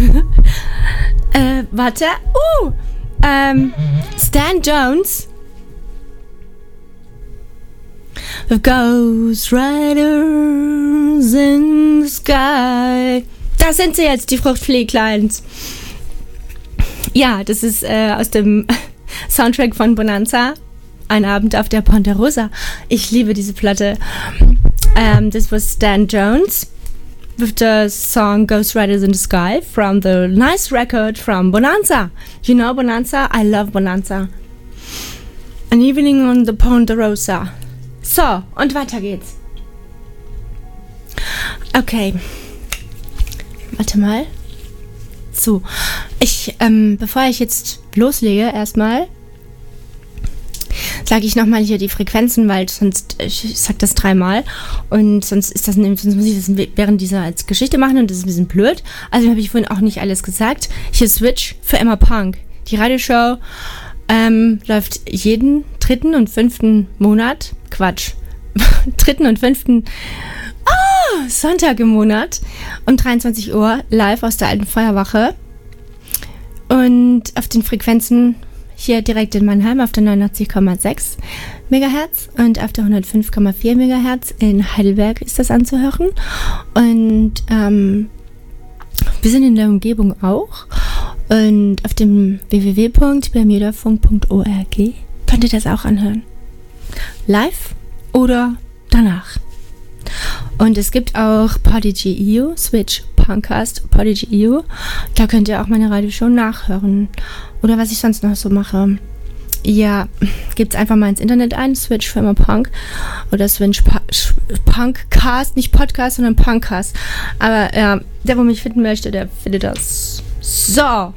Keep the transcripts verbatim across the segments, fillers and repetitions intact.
äh, warte. Uh, ähm, Stan Jones. The Ghost Riders in the Sky. Da sind sie jetzt, die Fruchtfliegleins. Ja, das ist äh, aus dem Soundtrack von Bonanza. Ein Abend auf der Ponderosa. Ich liebe diese Platte. Um, this was Stan Jones with the song Ghost Riders in the Sky from the nice record from Bonanza. You know Bonanza? I love Bonanza. An Evening on the Ponderosa. So, und weiter geht's. Okay. Warte mal. So, ich, ähm, bevor ich jetzt loslege, erstmal sage ich nochmal hier die Frequenzen, weil sonst, ich sag das dreimal und sonst ist das, sonst muss ich das während dieser als Geschichte machen und das ist ein bisschen blöd. Also habe ich vorhin auch nicht alles gesagt. Hier Switch für Emma Punk. Die Radioshow ähm, läuft jeden dritten und fünften Monat, Quatsch, dritten und fünften oh, Sonntag im Monat um dreiundzwanzig Uhr live aus der alten Feuerwache und auf den Frequenzen hier direkt in Mannheim auf der neunundachtzig Komma sechs Megahertz und auf der hundertfünf Komma vier Megahertz in Heidelberg ist das anzuhören. Und ähm, wir sind in der Umgebung auch. Und auf dem w w w punkt bermudafunk punkt org könnt ihr das auch anhören. Live oder danach. Und es gibt auch Podigy punkt e u, Switch Punkcast, Podigy punkt e u. Da könnt ihr auch meine Radioshow nachhören. Oder was ich sonst noch so mache. Ja, gibt's einfach mal ins Internet ein, Switch für Emma Punk. Oder Switch pa- Punkcast, nicht Podcast, sondern Punkcast. Aber ja, der, wo mich finden möchte, der findet das. So.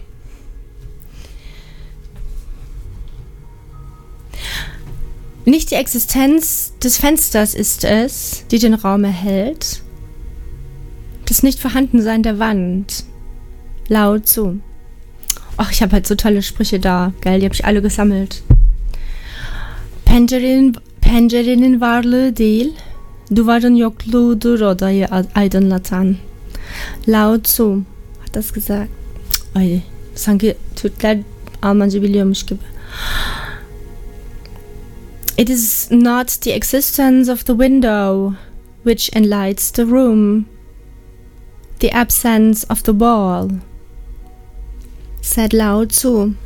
Nicht die Existenz des Fensters ist es, die den Raum erhält. Das Nicht-Vorhandensein der Wand. Lao Tzu. Ach, ich habe halt so tolle Sprüche da, gell? Die habe ich alle gesammelt. Pencerenin, pencerenin varlığı değil, duvarın yokluğudur odayı aydınlatan. Lao Tzu hat das gesagt. Ay, sanki Türkler Almanca biliyormuş gibi. It is not the existence of the window which enlights the room, the absence of the wall, said Lao Tzu.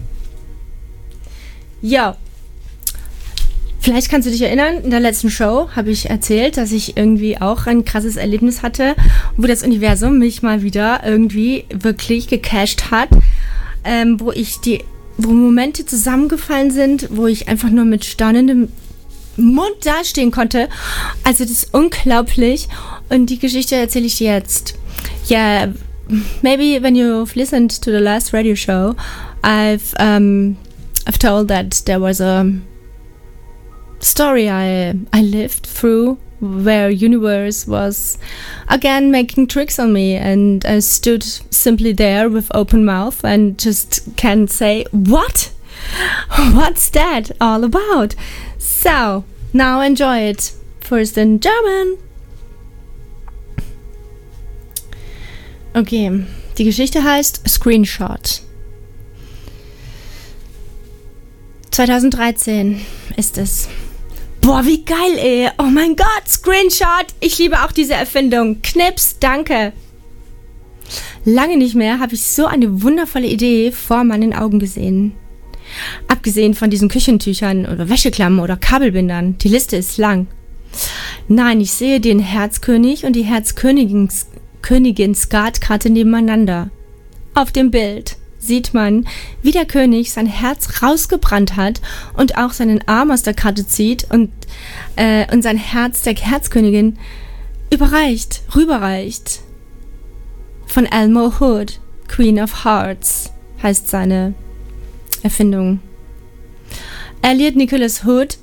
Ja, vielleicht kannst du dich erinnern, in der letzten Show habe ich erzählt, dass ich irgendwie auch ein krasses Erlebnis hatte, wo das Universum mich mal wieder irgendwie wirklich gecasht hat, ähm, wo ich die wo Momente zusammengefallen sind, wo ich einfach nur mit staunendem Mund dastehen konnte. Also das ist unglaublich. Und die Geschichte erzähle ich dir jetzt. Yeah, maybe when you've listened to the last radio show, I've um, I've told that there was a story I I lived through where universe was again making tricks on me, and I stood simply there with open mouth and just can't say, what? What's that all about? So, now enjoy it. First in German. Okay, die Geschichte heißt Screenshot. zwanzig dreizehn ist es. Boah, wie geil, ey. Oh mein Gott, Screenshot. Ich liebe auch diese Erfindung. Knips, danke. Lange nicht mehr habe ich so eine wundervolle Idee vor meinen Augen gesehen. Abgesehen von diesen Küchentüchern oder Wäscheklammern oder Kabelbindern. Die Liste ist lang. Nein, ich sehe den Herzkönig und die Herzkönigin Königin Skat gerade nebeneinander. Auf dem Bild sieht man, wie der König sein Herz rausgebrannt hat und auch seinen Arm aus der Karte zieht und, äh, und sein Herz der Herzkönigin überreicht, rüberreicht. Von Elmo Hood, Queen of Hearts, heißt seine Erfindung. Elliot Nicholas Hood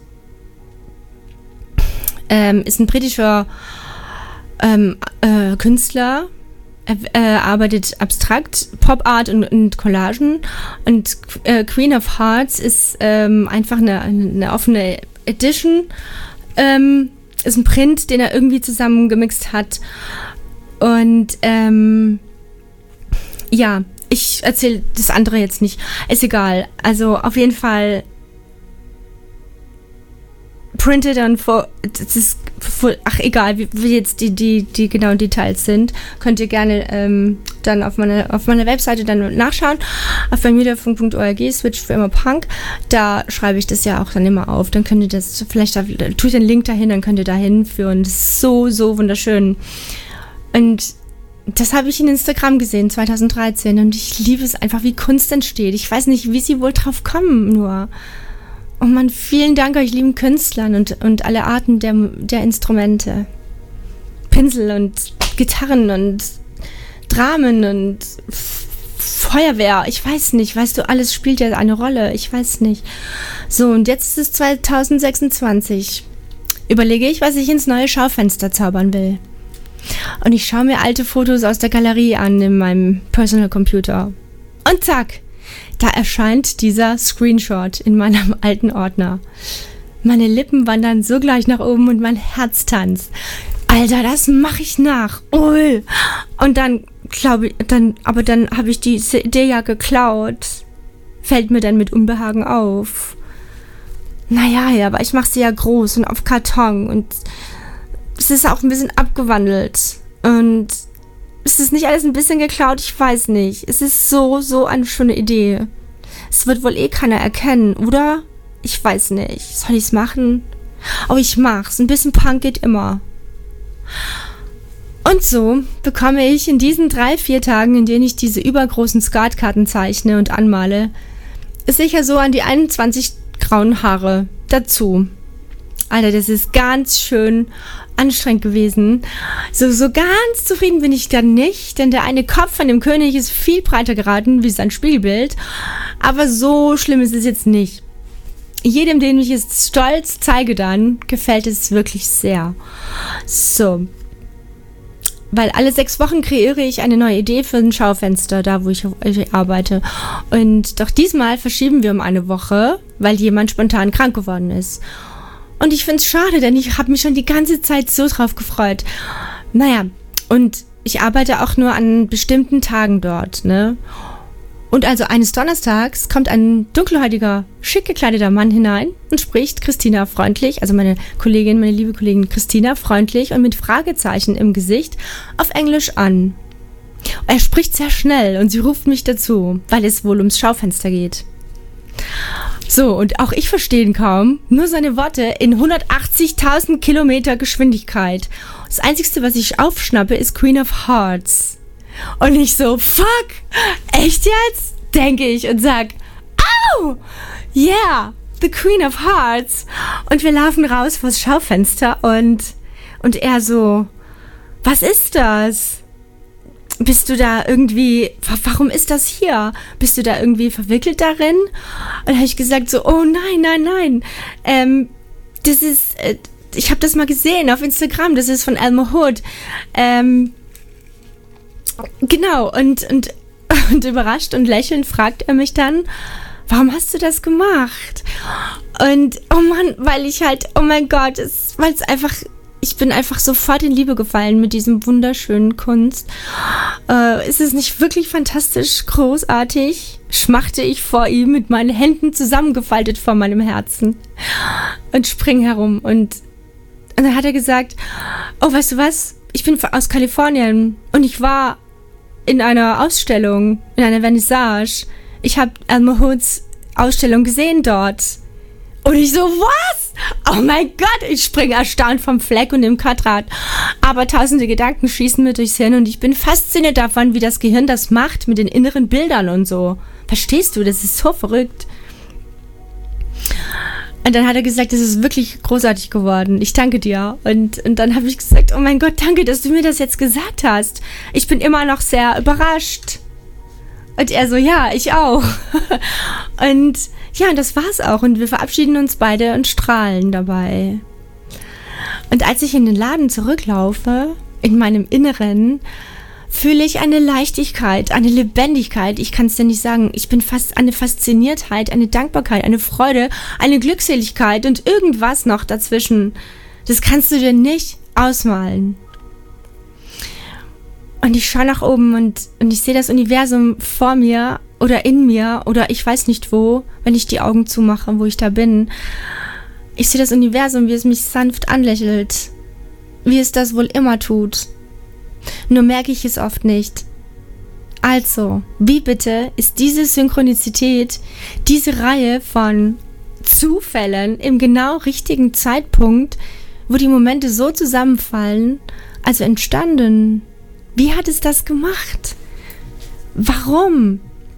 ähm, ist ein britischer ähm, äh, Künstler. Er äh, arbeitet abstrakt, Pop Art und, und Collagen, und äh, Queen of Hearts ist ähm, einfach eine, eine offene Edition, ähm, ist ein Print, den er irgendwie zusammengemixt hat, und ähm, ja, ich erzähle das andere jetzt nicht. Ist egal. Also auf jeden Fall printed und vor, das ist, ach egal, wie, wie jetzt die, die, die genauen Details sind, könnt ihr gerne ähm, dann auf meiner auf meiner Webseite dann nachschauen, auf bermudafunk punkt org, Switch für immer Punk, da schreibe ich das ja auch dann immer auf, dann könnt ihr das, vielleicht da, tue ich den Link dahin, dann könnt ihr da hinführen, das ist so, so wunderschön. Und das habe ich in Instagram gesehen, zwanzig dreizehn, und ich liebe es einfach, wie Kunst entsteht. Ich weiß nicht, wie sie wohl drauf kommen, nur. Oh Mann, vielen Dank euch lieben Künstlern und, und alle Arten der, der Instrumente. Pinsel und Gitarren und Dramen und F- Feuerwehr. Ich weiß nicht, weißt du, alles spielt ja eine Rolle. Ich weiß nicht. So, und jetzt ist es zwanzig sechsundzwanzig. Überlege ich, was ich ins neue Schaufenster zaubern will. Und ich schaue mir alte Fotos aus der Galerie an in meinem Personal Computer. Und zack! Da erscheint dieser Screenshot in meinem alten Ordner. Meine Lippen wandern sogleich nach oben und mein Herz tanzt. Alter, das mache ich nach. Ui. Und dann, glaube ich, dann, aber dann habe ich die C D ja geklaut. Fällt mir dann mit Unbehagen auf. Naja, ja, aber ich mache sie ja groß und auf Karton und es ist auch ein bisschen abgewandelt. Und ist es nicht alles ein bisschen geklaut? Ich weiß nicht. Es ist so, so eine schöne Idee. Es wird wohl eh keiner erkennen, oder? Ich weiß nicht. Soll ich es machen? Oh, ich mach's. Ein bisschen Punk geht immer. Und so bekomme ich in diesen drei, vier Tagen, in denen ich diese übergroßen Skatkarten zeichne und anmale, sicher so an die einundzwanzig grauen Haare dazu. Alter, das ist ganz schön anstrengend gewesen. So, so ganz zufrieden bin ich dann nicht, denn der eine Kopf von dem König ist viel breiter geraten wie sein Spiegelbild. Aber so schlimm ist es jetzt nicht. Jedem, den ich es stolz zeige dann, gefällt es wirklich sehr. So. Weil alle sechs Wochen kreiere ich eine neue Idee für ein Schaufenster, da wo ich, ich arbeite. Und doch diesmal verschieben wir um eine Woche, weil jemand spontan krank geworden ist. Und ich finde es schade, denn ich habe mich schon die ganze Zeit so drauf gefreut. Naja, und ich arbeite auch nur an bestimmten Tagen dort, ne? Und also eines Donnerstags kommt ein dunkelhäutiger, schick gekleideter Mann hinein und spricht Christina freundlich, also meine Kollegin, meine liebe Kollegin Christina, freundlich und mit Fragezeichen im Gesicht auf Englisch an. Er spricht sehr schnell und sie ruft mich dazu, weil es wohl ums Schaufenster geht. So, und auch ich verstehe ihn kaum, nur seine Worte in hundertachtzigtausend Kilometer Geschwindigkeit. Das Einzige, was ich aufschnappe, ist Queen of Hearts. Und ich so, fuck, echt jetzt? Denke ich und sag, au, yeah, the Queen of Hearts. Und wir laufen raus vors Schaufenster und, und er so, was ist das? Bist du da irgendwie, warum ist das hier? Bist du da irgendwie verwickelt darin? Und da habe ich gesagt so, oh nein, nein, nein. Ähm, das ist, äh, ich habe das mal gesehen auf Instagram, das ist von Elmer Hood. Ähm, genau, und, und, und überrascht und lächelnd fragt er mich dann, warum hast du das gemacht? Und, oh Mann, weil ich halt, oh mein Gott, weil es einfach... Ich bin einfach sofort in Liebe gefallen mit diesem wunderschönen Kunst. Äh, ist es nicht wirklich fantastisch, großartig? Schmachte ich vor ihm mit meinen Händen zusammengefaltet vor meinem Herzen und spring herum. Und, und dann hat er gesagt, oh, weißt du was? Ich bin aus Kalifornien und ich war in einer Ausstellung, in einer Vernissage. Ich habe Elmer Hoods Ausstellung gesehen dort. Und ich so, was? Oh mein Gott, ich springe erstaunt vom Fleck und im Quadrat. Aber tausende Gedanken schießen mir durchs Hirn und ich bin fasziniert davon, wie das Gehirn das macht mit den inneren Bildern und so. Verstehst du? Das ist so verrückt. Und dann hat er gesagt, das ist wirklich großartig geworden. Ich danke dir. Und, und dann habe ich gesagt, oh mein Gott, danke, dass du mir das jetzt gesagt hast. Ich bin immer noch sehr überrascht. Und er so, ja, ich auch. Und ja, und das war's auch. Und wir verabschieden uns beide und strahlen dabei. Und als ich in den Laden zurücklaufe, in meinem Inneren, fühle ich eine Leichtigkeit, eine Lebendigkeit. Ich kann es dir nicht sagen. Ich bin fast eine Fasziniertheit, eine Dankbarkeit, eine Freude, eine Glückseligkeit und irgendwas noch dazwischen. Das kannst du dir nicht ausmalen. Und ich schaue nach oben und, und ich sehe das Universum vor mir oder in mir oder ich weiß nicht wo, wenn ich die Augen zumache, wo ich da bin. Ich sehe das Universum, wie es mich sanft anlächelt, wie es das wohl immer tut. Nur merke ich es oft nicht. Also, wie bitte ist diese Synchronizität, diese Reihe von Zufällen im genau richtigen Zeitpunkt, wo die Momente so zusammenfallen, also entstanden? Wie hat es das gemacht? Warum?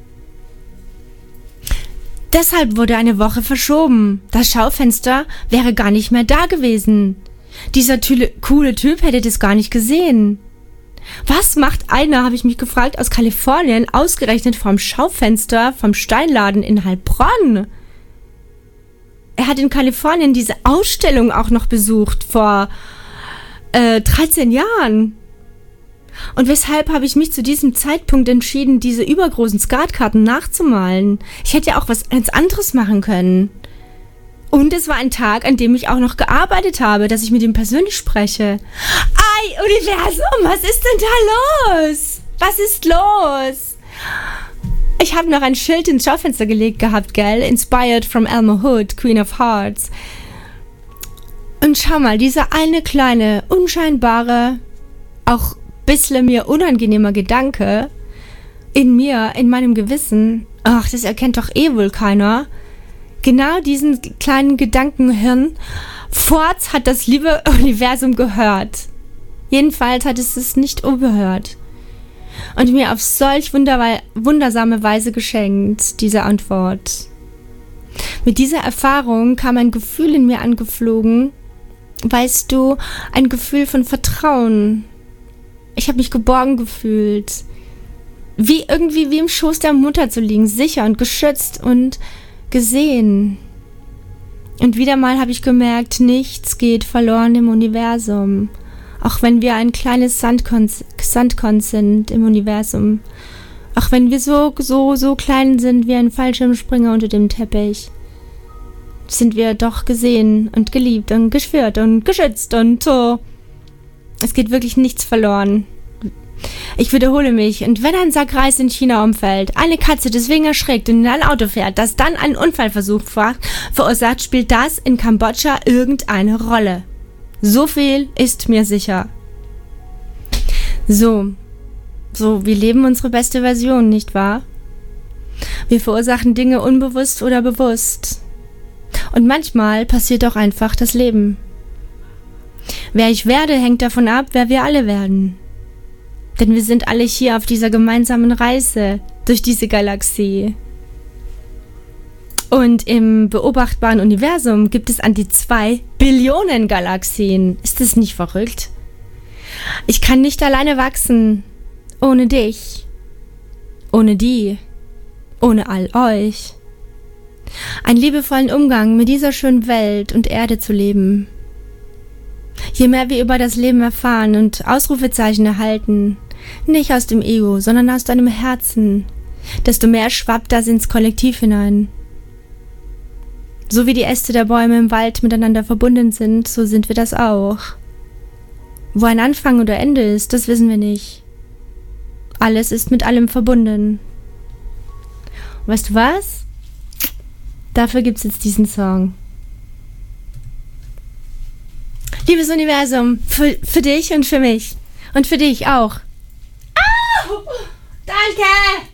Deshalb wurde eine Woche verschoben. Das Schaufenster wäre gar nicht mehr da gewesen. Dieser tüle, coole Typ hätte das gar nicht gesehen. Was macht einer, habe ich mich gefragt, aus Kalifornien ausgerechnet vom Schaufenster vom Steinladen in Heilbronn? Er hat in Kalifornien diese Ausstellung auch noch besucht vor äh, dreizehn Jahren. Und weshalb habe ich mich zu diesem Zeitpunkt entschieden, diese übergroßen Skatkarten nachzumalen? Ich hätte ja auch was ganz anderes machen können. Und es war ein Tag, an dem ich auch noch gearbeitet habe, dass ich mit ihm persönlich spreche. Ei, Universum, was ist denn da los? Was ist los? Ich habe noch ein Schild ins Schaufenster gelegt gehabt, gell? Inspired from Elmer Hood, Queen of Hearts. Und schau mal, dieser eine kleine, unscheinbare, auch bisschen mir unangenehmer Gedanke in mir, in meinem Gewissen, ach, das erkennt doch eh wohl keiner, genau diesen kleinen Gedankenhirn, Forts hat das liebe Universum gehört. Jedenfalls hat es es nicht überhört. Und mir auf solch wunderbar, wundersame Weise geschenkt, diese Antwort. Mit dieser Erfahrung kam ein Gefühl in mir angeflogen, weißt du, ein Gefühl von Vertrauen. Ich habe mich geborgen gefühlt. Wie irgendwie wie im Schoß der Mutter zu liegen, sicher und geschützt und gesehen. Und wieder mal habe ich gemerkt, nichts geht verloren im Universum. Auch wenn wir ein kleines Sandkorn, Sandkorn sind im Universum. Auch wenn wir so, so, so klein sind wie ein Fallschirmspringer unter dem Teppich. Sind wir doch gesehen und geliebt und geschwört und geschützt und so. Es geht wirklich nichts verloren. Ich wiederhole mich, und wenn ein Sack Reis in China umfällt, eine Katze deswegen erschreckt und in ein Auto fährt, das dann einen Unfallversuch verursacht, spielt das in Kambodscha irgendeine Rolle. So viel ist mir sicher. So, so, wir leben unsere beste Version, nicht wahr? Wir verursachen Dinge unbewusst oder bewusst. Und manchmal passiert auch einfach das Leben. Wer ich werde, hängt davon ab, wer wir alle werden. Denn wir sind alle hier auf dieser gemeinsamen Reise durch diese Galaxie. Und im beobachtbaren Universum gibt es an die zwei Billionen Galaxien. Ist das nicht verrückt? Ich kann nicht alleine wachsen. Ohne dich. Ohne die. Ohne all euch. Einen liebevollen Umgang mit dieser schönen Welt und Erde zu leben. Je mehr wir über das Leben erfahren und Ausrufezeichen erhalten, nicht aus dem Ego, sondern aus deinem Herzen, desto mehr schwappt das ins Kollektiv hinein. So wie die Äste der Bäume im Wald miteinander verbunden sind, so sind wir das auch. Wo ein Anfang oder Ende ist, das wissen wir nicht. Alles ist mit allem verbunden. Und weißt du was? Dafür gibt's jetzt diesen Song. Liebes Universum, für, für dich und für mich. Und für dich auch. Au! Danke!